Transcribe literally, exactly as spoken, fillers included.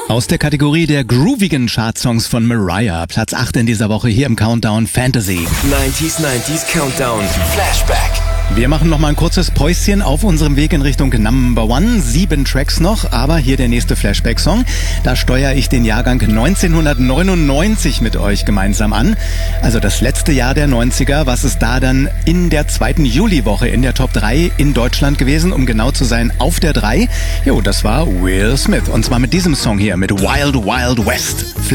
Aus der Kategorie der groovigen Chartsongs von Mariah. Platz acht in dieser Woche hier im Countdown Fantasy. neunziger neunzig Countdown Flashback. Wir machen noch mal ein kurzes Päuschen auf unserem Weg in Richtung Number One. Sieben Tracks noch, aber hier der nächste Flashback-Song. Da steuere ich den Jahrgang neunzehnhundertneunundneunzig mit euch gemeinsam an. Also das letzte Jahr der neunziger. Was ist da dann in der zweiten Juliwoche in der Top drei in Deutschland gewesen? Um genau zu sein, auf der drei. Jo, das war Will Smith. Und zwar mit diesem Song hier, mit Wild Wild West.